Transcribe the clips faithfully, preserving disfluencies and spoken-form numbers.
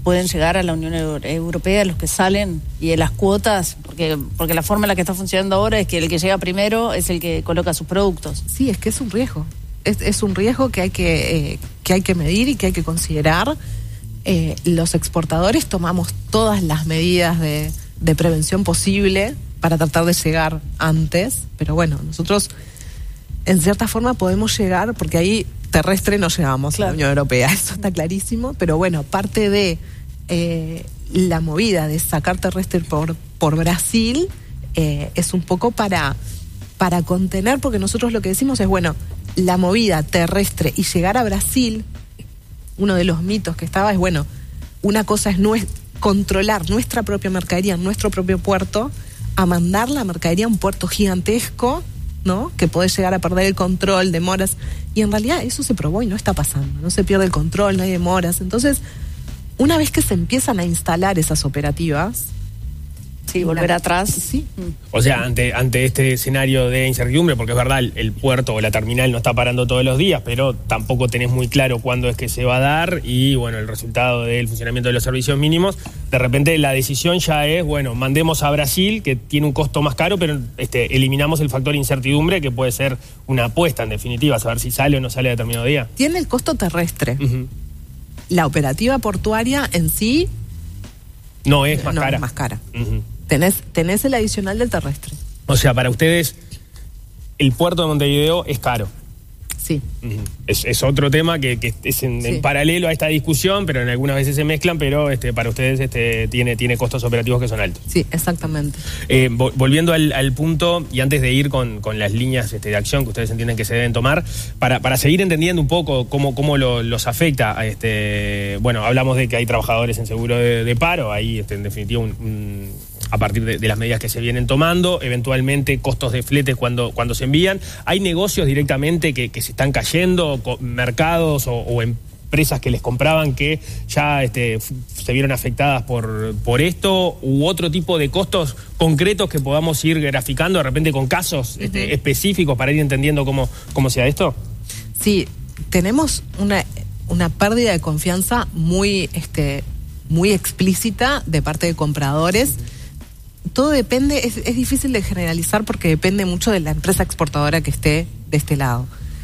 pueden llegar a la Unión Europea, los que salen, y de las cuotas, porque porque la forma en la que está funcionando ahora es que el que llega primero es el que coloca sus productos. Sí, es que es un riesgo. Es, es un riesgo que hay que, eh, que hay que medir y que hay que considerar. Eh, los exportadores tomamos todas las medidas de, de prevención posible para tratar de llegar antes, pero bueno, nosotros en cierta forma podemos llegar, porque ahí terrestre no llegamos, claro, a la Unión Europea, eso está clarísimo, pero bueno, parte de eh, la movida de sacar terrestre por, por Brasil eh, es un poco para, para contener, porque nosotros lo que decimos es, bueno, la movida terrestre y llegar a Brasil, uno de los mitos que estaba es, bueno, una cosa es nues- controlar nuestra propia mercadería en nuestro propio puerto, a mandar la mercadería a un puerto gigantesco, ¿no? Que puede llegar a perder el control, demoras, y en realidad eso se probó y no está pasando, no se pierde el control, no hay demoras. Entonces, una vez que se empiezan a instalar esas operativas, sí, volver la, atrás. Sí. O sea, ante ante este escenario de incertidumbre, porque es verdad, el, el puerto o la terminal no está parando todos los días, pero tampoco tenés muy claro cuándo es que se va a dar y, bueno, el resultado del funcionamiento de los servicios mínimos, de repente la decisión ya es, bueno, mandemos a Brasil, que tiene un costo más caro, pero este, eliminamos el factor incertidumbre, que puede ser una apuesta, en definitiva, saber si sale o no sale a determinado día. Tiene el costo terrestre. Uh-huh. La operativa portuaria en sí no es más no cara. es más cara. Uh-huh. Tenés, tenés el adicional del terrestre. O sea, para ustedes, el puerto de Montevideo es caro. Sí. Uh-huh. Es, es otro tema que, que es en, sí. en paralelo a esta discusión, pero en algunas veces se mezclan, pero este, para ustedes este, tiene, tiene costos operativos que son altos. Sí, exactamente. Eh, vo- volviendo al, al punto, y antes de ir con, con las líneas este, de acción que ustedes entienden que se deben tomar, para, para seguir entendiendo un poco cómo, cómo lo, los afecta, este, bueno, hablamos de que hay trabajadores en seguro de, de paro, ahí este, en definitiva un, un, a partir de, de las medidas que se vienen tomando, eventualmente costos de fletes cuando, cuando se envían. ¿Hay negocios directamente que, que se están cayendo, mercados o, o empresas que les compraban que ya este, f- se vieron afectadas por, por esto, u otro tipo de costos concretos que podamos ir graficando de repente con casos uh-huh. este, específicos para ir entendiendo cómo, cómo sea esto? Sí, tenemos una, una pérdida de confianza muy, este, muy explícita de parte de compradores. Todo depende, es, es difícil de generalizar porque depende mucho de la empresa exportadora que esté de este lado.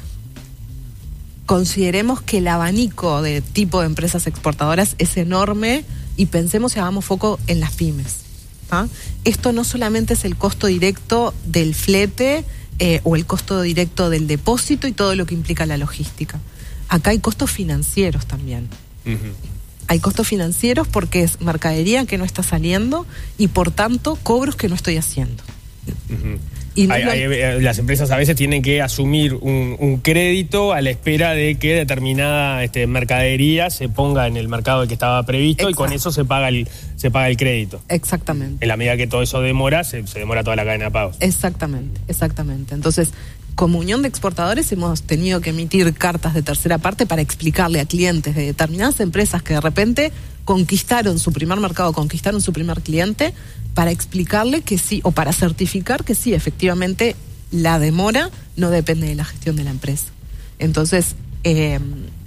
Consideremos que el abanico de tipo de empresas exportadoras es enorme y pensemos y hagamos foco en las pymes. ¿Ah? Esto no solamente es el costo directo del flete eh, o el costo directo del depósito y todo lo que implica la logística. Acá hay costos financieros también. Uh-huh. Hay costos financieros porque es mercadería que no está saliendo y por tanto cobros que no estoy haciendo. Uh-huh. Y no hay, lo... hay, las empresas a veces tienen que asumir un, un crédito a la espera de que determinada este, mercadería se ponga en el mercado que estaba previsto. Exacto. Y con eso se paga el se paga el crédito. Exactamente. En la medida que todo eso demora, se, se demora toda la cadena de pagos. Exactamente, exactamente. Entonces, como Unión de Exportadores hemos tenido que emitir cartas de tercera parte para explicarle a clientes de determinadas empresas que de repente conquistaron su primer mercado, conquistaron su primer cliente, para explicarle que sí, o para certificar que sí, efectivamente, la demora no depende de la gestión de la empresa. Entonces, eh,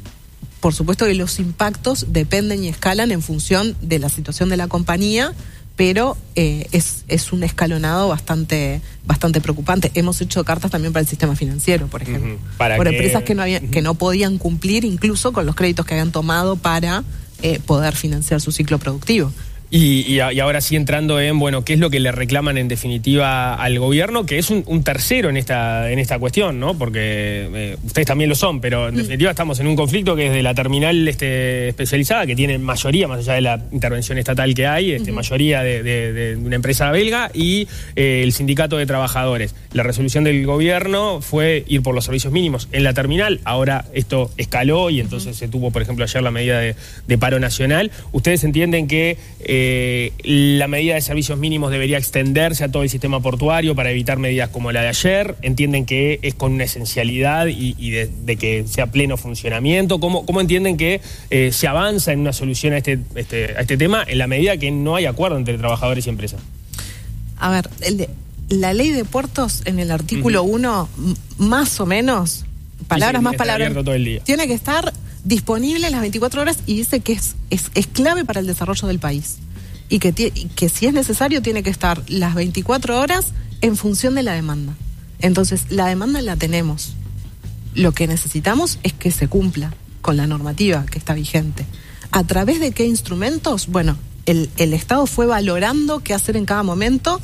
por supuesto que los impactos dependen y escalan en función de la situación de la compañía, pero eh, es, es un escalonado bastante bastante preocupante. Hemos hecho cartas también para el sistema financiero, por ejemplo, uh-huh. ¿Para por que... empresas que no habían, uh-huh. que no podían cumplir incluso con los créditos que habían tomado para eh, poder financiar su ciclo productivo. Y, y, y ahora sí entrando en, bueno, ¿qué es lo que le reclaman en definitiva al gobierno? Que es un, un tercero en esta en esta cuestión, ¿no? Porque eh, ustedes también lo son, pero en mm. definitiva estamos en un conflicto que es de la terminal este, especializada, que tiene mayoría, más allá de la intervención estatal que hay, este, uh-huh. mayoría de, de, de una empresa belga, y eh, el sindicato de trabajadores. La resolución del gobierno fue ir por los servicios mínimos en la terminal. Ahora esto escaló y entonces uh-huh. se tuvo, por ejemplo, ayer la medida de, de paro nacional. ¿Ustedes entienden que eh, Eh, la medida de servicios mínimos debería extenderse a todo el sistema portuario para evitar medidas como la de ayer? ¿Entienden que es con una esencialidad y, y de, de que sea pleno funcionamiento? ¿Cómo, cómo entienden que eh, se avanza en una solución a este, este, a este tema en la medida que no hay acuerdo entre trabajadores y empresas? A ver, el de, la ley de puertos en el artículo uno, uh-huh. m- más o menos, palabras sí, sí, más palabras, todo el día. Tiene que estar disponible las veinticuatro horas y dice que es, es, es clave para el desarrollo del país. Y que, tie, y que si es necesario tiene que estar las veinticuatro horas en función de la demanda. Entonces, la demanda la tenemos. Lo que necesitamos es que se cumpla con la normativa que está vigente. ¿A través de qué instrumentos? Bueno, el, el Estado fue valorando qué hacer en cada momento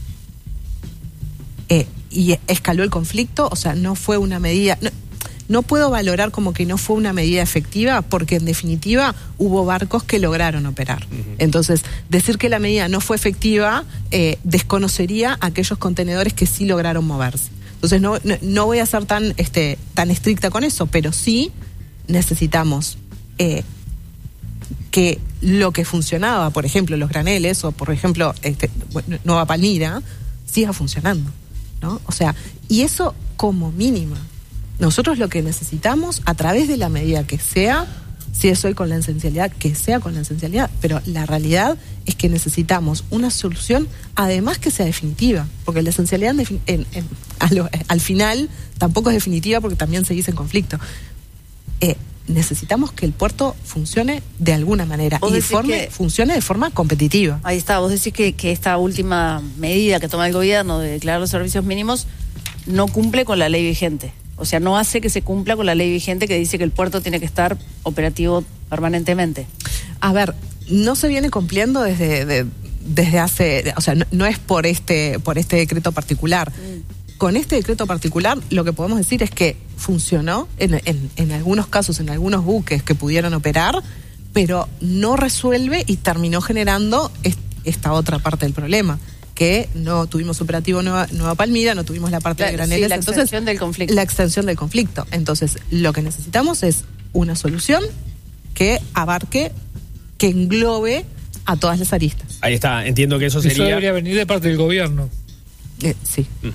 eh, y escaló el conflicto, o sea, no fue una medida... No, no puedo valorar como que no fue una medida efectiva porque en definitiva hubo barcos que lograron operar. Uh-huh. Entonces, decir que la medida no fue efectiva eh, desconocería a aquellos contenedores que sí lograron moverse. Entonces, no, no, no voy a ser tan, este, tan estricta con eso, pero sí necesitamos eh, que lo que funcionaba, por ejemplo, los graneles o, por ejemplo, este, Nueva Palmira, siga funcionando, ¿no? O sea, y eso como mínima. Nosotros lo que necesitamos, a través de la medida que sea, si es hoy con la esencialidad, que sea con la esencialidad, pero la realidad es que necesitamos una solución, además que sea definitiva, porque la esencialidad en, en, en, al, al final tampoco es definitiva porque también se dice en conflicto. Eh, necesitamos que el puerto funcione de alguna manera y de forma, que, funcione de forma competitiva. Ahí está, vos decís que, que esta última medida que toma el gobierno de declarar los servicios mínimos no cumple con la ley vigente. O sea, no hace que se cumpla con la ley vigente que dice que el puerto tiene que estar operativo permanentemente. A ver, no se viene cumpliendo desde, de, desde hace... O sea, no, no es por este, por este decreto particular. Mm. Con este decreto particular, lo que podemos decir es que funcionó en, en, en algunos casos, en algunos buques que pudieron operar, pero no resuelve y terminó generando est, esta otra parte del problema. Que no tuvimos operativo Nueva, Nueva Palmira, no tuvimos la parte claro, de graneles. Sí, la entonces, extensión del conflicto. La extensión del conflicto. Entonces, lo que necesitamos es una solución que abarque, que englobe a todas las aristas. Ahí está, entiendo que eso sería... Eso debería venir de parte del gobierno. Eh, sí. Uh-huh.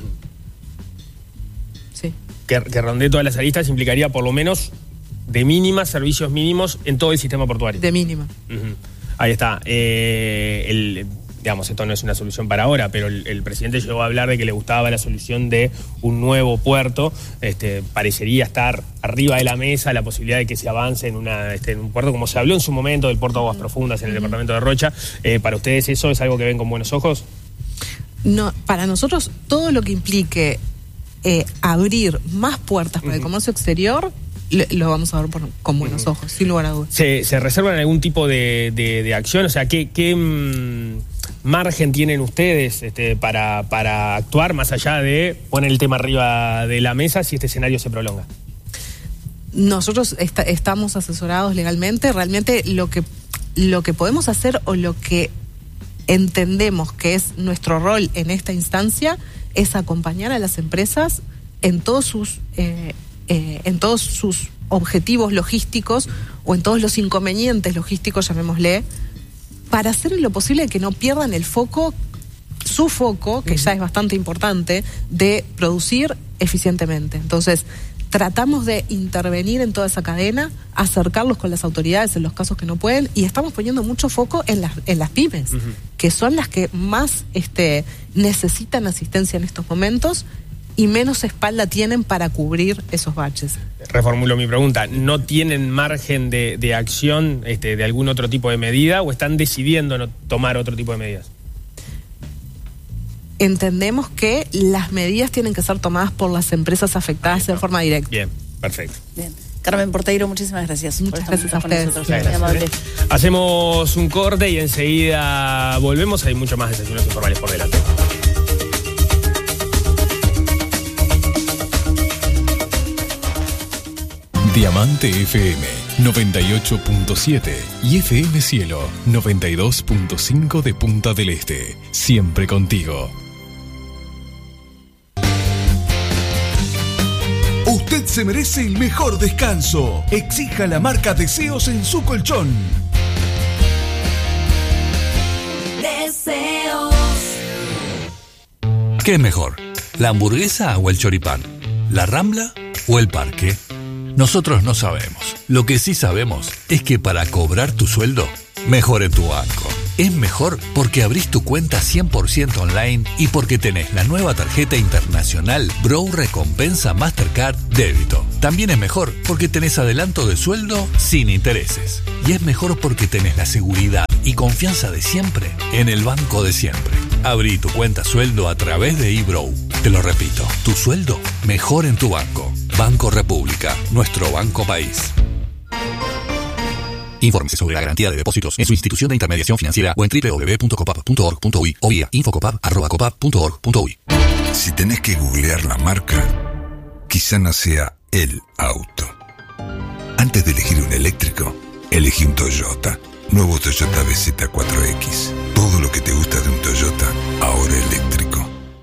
Sí. Que, que rondee todas las aristas implicaría por lo menos de mínima servicios mínimos en todo el sistema portuario. De mínima. Uh-huh. Ahí está. Eh, el... Digamos, esto no es una solución para ahora, pero el, el presidente llegó a hablar de que le gustaba la solución de un nuevo puerto. Este, parecería estar arriba de la mesa la posibilidad de que se avance en, una, este, en un puerto, como se habló en su momento del puerto de Aguas Profundas en el departamento de Rocha. Eh, ¿Para ustedes eso es algo que ven con buenos ojos? No, para nosotros todo lo que implique eh, abrir más puertas para uh-huh. el comercio exterior... lo vamos a ver por, con buenos uh-huh. ojos, sin lugar a dudas. ¿Se, se reservan algún tipo de, de, de acción? O sea, ¿qué, qué mmm, margen tienen ustedes este, para, para actuar más allá de poner el tema arriba de la mesa si este escenario se prolonga? Nosotros est- estamos asesorados legalmente. Realmente lo que, lo que podemos hacer o lo que entendemos que es nuestro rol en esta instancia es acompañar a las empresas en todos sus... Eh, Eh, en todos sus objetivos logísticos o en todos los inconvenientes logísticos, llamémosle, para hacer lo posible que no pierdan el foco, su foco, que uh-huh. ya es bastante importante, de producir eficientemente. Entonces, tratamos de intervenir en toda esa cadena, acercarlos con las autoridades en los casos que no pueden, y estamos poniendo mucho foco en las, en las pymes, uh-huh. que son las que más este, necesitan asistencia en estos momentos, y menos espalda tienen para cubrir esos baches. Reformulo mi pregunta. ¿No tienen margen de, de acción este, de algún otro tipo de medida o están decidiendo no tomar otro tipo de medidas? Entendemos que las medidas tienen que ser tomadas por las empresas afectadas de forma directa. Bien, perfecto. Bien. Carmen Porteiro, muchísimas gracias. Muchas gracias a ustedes. Gracias. Hacemos un corte y enseguida volvemos. Hay mucho más desayunos informales por delante. Diamante F M noventa y ocho punto siete y F M Cielo noventa y dos punto cinco de Punta del Este. Siempre contigo. Usted se merece el mejor descanso. Exija la marca Deseos en su colchón. Deseos. ¿Qué es mejor? ¿La hamburguesa o el choripán? ¿La Rambla o el Parque? Nosotros no sabemos. Lo que sí sabemos es que para cobrar tu sueldo, mejor en tu banco. Es mejor porque abrís tu cuenta cien por ciento online y porque tenés la nueva tarjeta internacional Bro Recompensa Mastercard Débito. También es mejor porque tenés adelanto de sueldo sin intereses. Y es mejor porque tenés la seguridad y confianza de siempre en el banco de siempre. Abrí tu cuenta sueldo a través de eBrow. Te lo repito, tu sueldo mejor en tu banco. Banco República, nuestro banco país. Infórmese sobre la garantía de depósitos en su institución de intermediación financiera o en doble u doble u doble u punto copap punto org punto uy o vía infocopap arroba copap punto org punto uy. Si tenés que googlear la marca, quizá no sea el auto. Antes de elegir un eléctrico, elegí un Toyota. Nuevo Toyota B Z cuatro X. Todo lo que te gusta de un Toyota, ahora eléctrico.